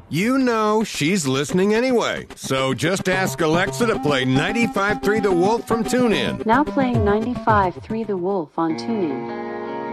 You know she's listening anyway, so just ask Alexa to play 95.3 The Wolf from TuneIn. Now playing 95.3 The Wolf on TuneIn.